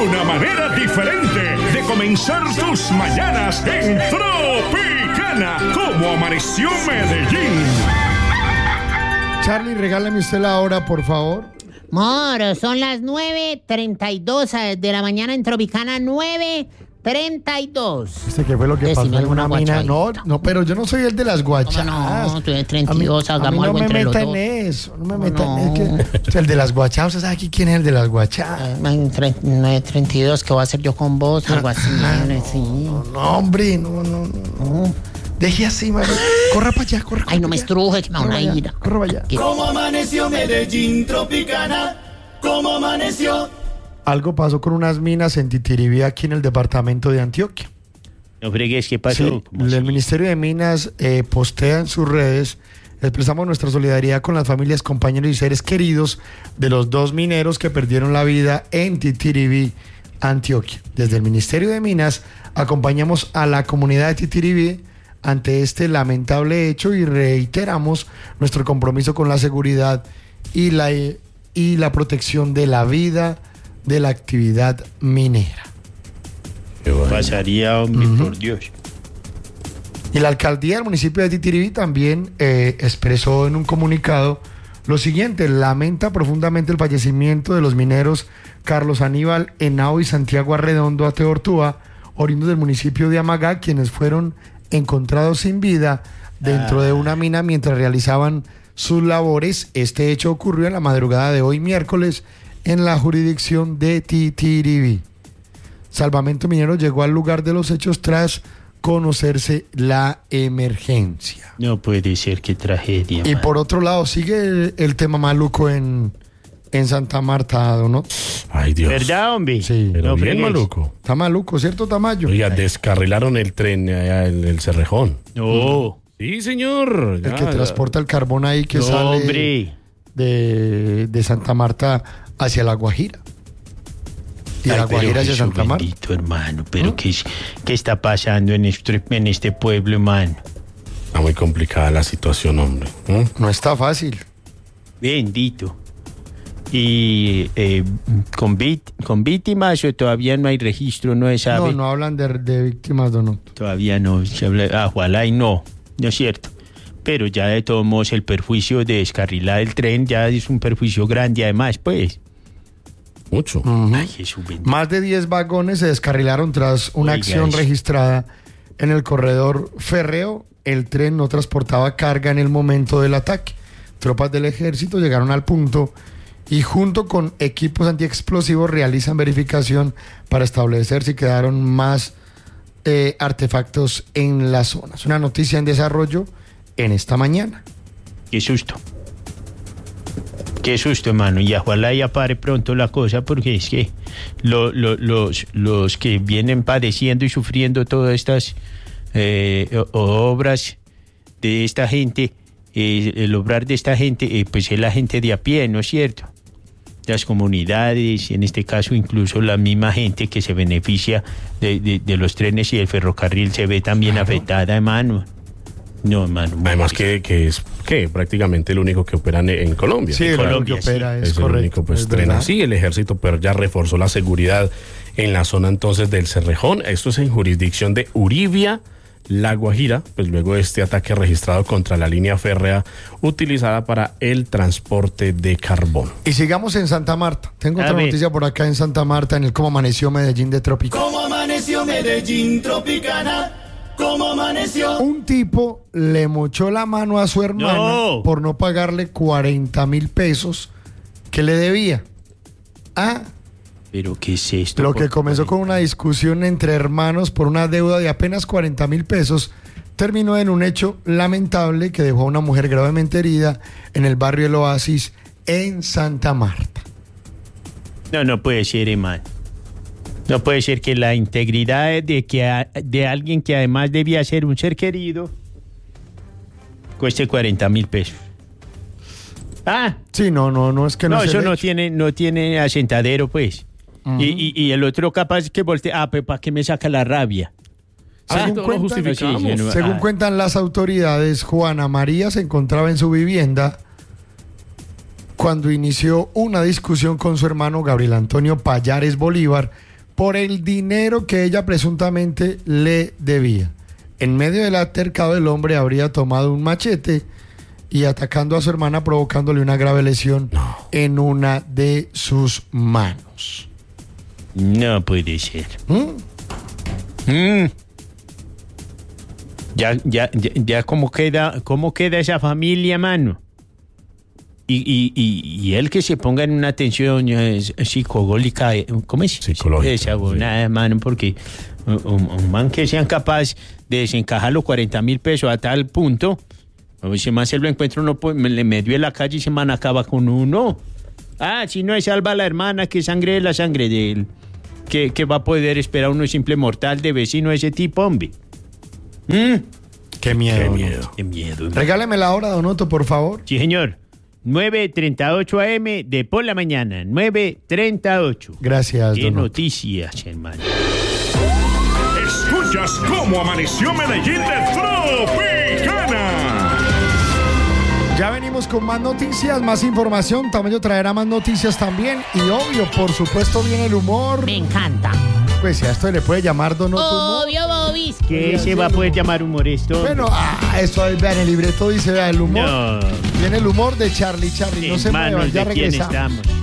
una manera diferente de comenzar tus mañanas en Tropicana. ¿Cómo amaneció Medellín? Charlie, regálame usted la hora, por favor. Moro, son las 9:32 de la mañana en Tropicana, 9:32. ¿Qué fue lo que pasó en una mina? No, pero yo no soy el de las guachadas. No, tú eres 32, hagamos algo entre los dos. No me metan en eso, no me metan en eso. El de las guachadas, ¿usted sabe aquí quién es el de las guachadas? 9:32, ¿qué voy a hacer yo con vos? Algo así. No, hombre, no. Deje así, man. Corra para allá, corra. Ay, no me estruje, que me da una ira. Corra para allá. ¿Cómo amaneció Medellín Tropicana? ¿Cómo amaneció? Algo pasó con unas minas en Titiribí, aquí en el departamento de Antioquia. No fregues, ¿qué pasó? Sí, el Ministerio de Minas postea en sus redes: expresamos nuestra solidaridad con las familias, compañeros y seres queridos de los 2 mineros que perdieron la vida en Titiribí, Antioquia. Desde el Ministerio de Minas acompañamos a la comunidad de Titiribí ante este lamentable hecho y reiteramos nuestro compromiso con la seguridad y la protección de la vida de la actividad minera. ¿Qué pasaría, hombre, por Dios? Y la alcaldía del municipio de Titiribí también expresó en un comunicado lo siguiente: lamenta profundamente el fallecimiento de los mineros Carlos Aníbal Henao y Santiago Arredondo Ateortúa, oriundos del municipio de Amagá, quienes fueron encontrados sin vida dentro de una mina mientras realizaban sus labores. Este hecho ocurrió en la madrugada de hoy miércoles en la jurisdicción de Titiribí. Salvamento Minero llegó al lugar de los hechos tras conocerse la emergencia. No puede ser, qué tragedia. Y por otro lado, sigue el tema maluco en Santa Marta, ¿no? Ay, Dios. ¿Verdad, hombre? Sí. Pero No bien fregues. maluco. Está maluco, ¿cierto, Tamayo? Oiga, descarrilaron el tren allá en el Cerrejón. No. Sí, señor. El que transporta el carbón ahí que No, sale hombre. de Santa Marta hacia La Guajira. Y de La Guajira hacia Santa Marta. Bendito, hermano, pero ¿qué está pasando en este pueblo, hermano? Está muy complicada la situación, hombre. No está fácil. Bendito. Y con víctimas o todavía no hay registro, no se sabe. No hablan de víctimas, don Otto. Todavía no se habla, ojalá y no es cierto. Pero ya de todos modos el perjuicio de descarrilar el tren ya es un perjuicio grande además, pues. Mucho. Ay, Jesús bendito. Más de 10 vagones se descarrilaron tras una acción eso. registrada en el corredor férreo. El tren no transportaba carga en el momento del ataque. Tropas del ejército llegaron al punto y junto con equipos antiexplosivos realizan verificación para establecer si quedaron más artefactos en la zona. Es una noticia en desarrollo en esta mañana. Qué susto. Qué susto, hermano. Y ojalá ya pare pronto la cosa, porque es que los que vienen padeciendo y sufriendo todas estas obras de esta gente, el obrar de esta gente, pues es la gente de a pie, ¿no es cierto? Las comunidades, en este caso incluso la misma gente que se beneficia de los trenes y el ferrocarril se ve también afectada, hermano. No, hermano. Además que es prácticamente el único que opera en Colombia. Sí, en el único Colombia, que opera, es es el correcto. único, pues es tren verdad. así. El ejército pero ya reforzó la seguridad en la zona entonces del Cerrejón. Esto es en jurisdicción de Uribia, La Guajira, pues luego de este ataque registrado contra la línea férrea utilizada para el transporte de carbón. Y sigamos en Santa Marta. Tengo A otra ver. noticia por acá en Santa Marta, en el Cómo Amaneció Medellín de Tropicana. ¿Cómo amaneció Medellín Tropicana? ¿Cómo amaneció? Un tipo le mochó la mano a su hermana No. por no pagarle 40,000 pesos que le debía. Pero ¿qué es esto? Lo que comenzó con una discusión entre hermanos por una deuda de apenas 40,000 pesos terminó en un hecho lamentable que dejó a una mujer gravemente herida en el barrio El Oasis en Santa Marta. No puede ser, hermano. No puede ser que la integridad de alguien que además debía ser un ser querido cueste 40,000 pesos. Sí, no es que no No, se eso le no tiene asentadero, pues. Y el otro capaz que voltea, pero ¿para qué me saca la rabia? Según cuentan las autoridades, Juana María se encontraba en su vivienda cuando inició una discusión con su hermano Gabriel Antonio Payares Bolívar por el dinero que ella presuntamente le debía. En medio del altercado, el hombre habría tomado un machete y atacando a su hermana, provocándole una grave lesión en una de sus manos. No puede ser. Ya cómo queda esa familia, mano. Y él que se ponga en una tensión psicogólica, ¿cómo es? Psicológica. Esa nada, mano, porque un man que sean capaz de desencajar los 40.000 pesos a tal punto, si más se lo encuentra uno le medio en la calle y se man acaba con uno. Si no es salva a la hermana, que sangre es la sangre de él. ¿Qué va a poder esperar uno simple mortal de vecino de ese tipo, hombre? Qué miedo. Qué miedo. Regáleme la hora, Don Otto, por favor. Sí, señor. 9:38 AM de por la mañana. 9:38. Gracias, Qué Don Otto. noticias, hermano. Escuchas cómo amaneció Medellín de Tropicana. Ya venimos con más noticias, más información. Tamayo traerá más noticias también. Y obvio, por supuesto, viene el humor. Me encanta. Pues si a esto le puede llamar Don Otto humor. Obvio, Bobis. ¿Qué se va a poder llamar humor esto? Bueno, esto ahí, vean, el libreto dice, vea, el humor. No. Viene el humor de Charlie. No se Manos muevan, ya de quién regresamos. estamos.